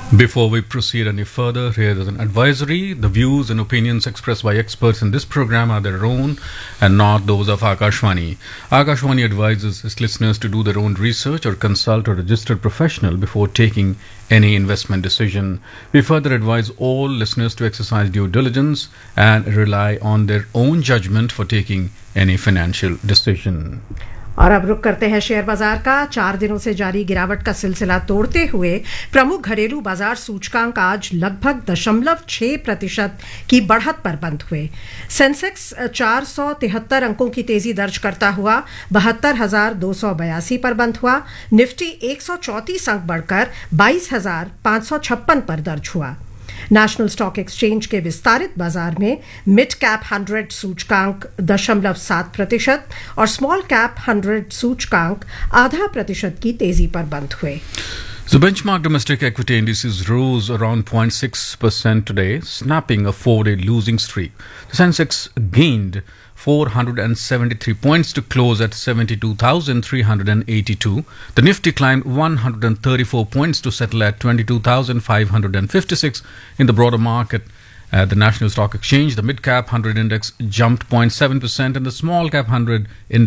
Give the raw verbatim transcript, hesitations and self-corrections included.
Before we proceed any further, here is an advisory. The views and opinions expressed by experts in this program are their own and not those of Akashvani. Akashvani advises its listeners to do their own research or consult a registered professional before taking any investment decision. We further advise all listeners to exercise due diligence and rely on their own judgment for taking any financial decision. और अब रुक करते हैं share बाजार का। चार दिनों से जारी गिरावट का सिलसिला तोड़ते हुए प्रमुख घरेलू बाजार सूचकांक आज लगभग दशमलव छह प्रतिशत की बढ़त पर बंद हुए। सेंसेक्स चार सौ तिहत्तर अंकों की तेजी दर्ज करता हुआ बहत्तर हजार दो सौ बयासी पर बंद हुआ। निफ्टी एक सौ चौंतीस अंक बढ़कर बाईस हजार पाँच सौ छप्पन पर दर्ज हुआ। नेशनल स्टॉक एक्सचेंज के विस्तारित बाजार में मिड कैप हंड्रेड सूचकांक दशमलव सात प्रतिशत और स्मॉल कैप हंड्रेड सूचकांक आधा प्रतिशत की तेजी पर बंद हुए। The benchmark domestic equity indices rose around zero point six percent today, snapping a four-day losing streak. The Sensex gained four hundred seventy-three points to close at seventy-two thousand three hundred eighty-two. The Nifty climbed one hundred thirty-four points to settle at twenty-two thousand five hundred fifty-six. In the broader market, at the National Stock Exchange, the mid-cap one hundred index jumped zero point seven percent and the small-cap one hundred index